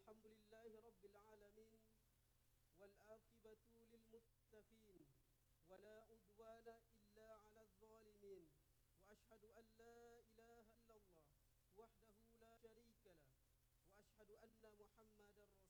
الحمد لله رب العالمين، والعاقبة للمتقين، ولا عدوان إلا على الظالمين. وأشهد أن لا إله إلا الله وحده لا شريك له، وأشهد أن محمدا